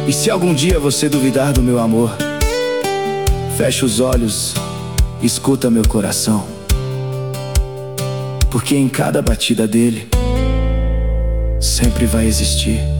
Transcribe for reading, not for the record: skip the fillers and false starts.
E se algum dia você duvidar do meu amor, feche os olhos, escuta meu coração, porque em cada batida dele sempre vai existir